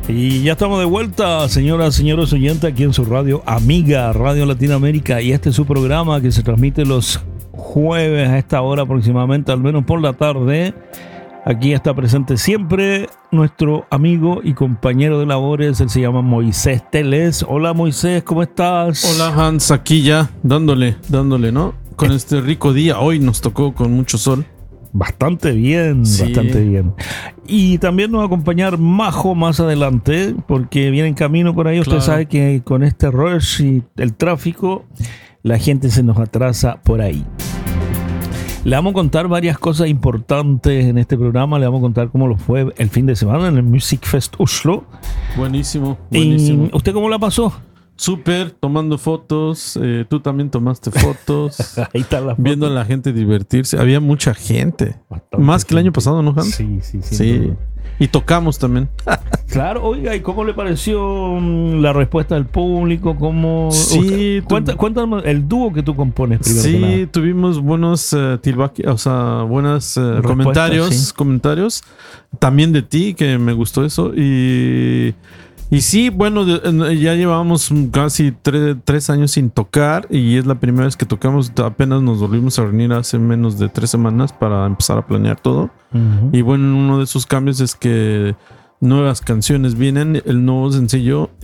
Y ya estamos de vuelta, señoras, señores oyentes, aquí en su radio amiga, Radio Latinoamérica. Y este es su programa que se transmite los jueves a esta hora aproximadamente, al menos por la tarde. Aquí está presente siempre nuestro amigo y compañero de labores, él se llama Moisés Teles. Hola Moisés, ¿cómo estás? Hola Hans, aquí ya, dándole, ¿no? Con este rico día, hoy nos tocó con mucho sol. Bastante bien, sí. Bastante bien. Y también nos va a acompañar Majo más adelante, porque viene en camino por ahí. Claro. Usted sabe que con este rush y el tráfico, la gente se nos atrasa por ahí. Le vamos a contar varias cosas importantes en este programa. Le vamos a contar cómo lo fue el fin de semana en el Music Fest Oslo. Buenísimo, buenísimo. ¿Y usted cómo la pasó? Súper, tomando fotos. Tú también tomaste fotos. Ahí está la foto. Viendo a la gente divertirse. Había mucha gente. Bastante más que el año pasado, ¿no, Hans? Sí. Y tocamos también. Claro, oiga, ¿y cómo le pareció la respuesta del público? ¿Cómo? Sí, cuéntanos el dúo que tú compones primero. Sí, tuvimos buenos buenos comentarios. También de ti, que me gustó eso. Y sí, bueno, ya llevábamos casi 3 años sin tocar y es la primera vez que tocamos. Apenas nos volvimos a reunir hace menos de 3 semanas para empezar a planear todo. Uh-huh. Y bueno, uno de esos cambios es que nuevas canciones vienen, el nuevo sencillo